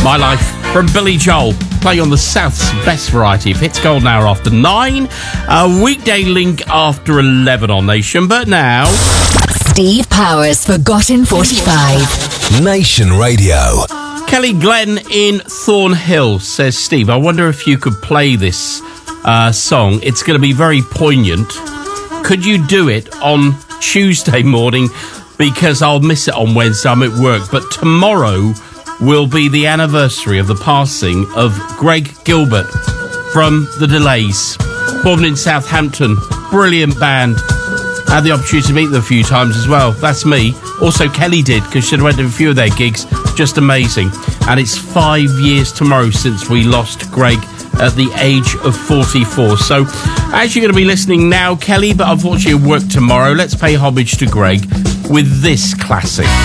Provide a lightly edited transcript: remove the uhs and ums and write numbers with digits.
My Life from Billy Joel, playing on the South's best variety of hits. Golden hour after 9, a weekday link after 11 on Nation. But now, Steve Powers' Forgotten 45. Nation Radio. Kelly Glenn in Thornhill says, Steve, I wonder if you could play this song. It's going to be very poignant. Could you do it on Tuesday morning? Because I'll miss it on Wednesday. I'm at work. But tomorrow will be the anniversary of the passing of Greg Gilbert from The Delays. Born in Southampton. Brilliant band. Had the opportunity to meet them a few times as well. That's me. Also, Kelly did, because she went to a few of their gigs. Just amazing. And it's 5 years tomorrow since we lost Greg at the age of 44. So, as you're going to be listening now, Kelly, but unfortunately work tomorrow, let's pay homage to Greg with this classic.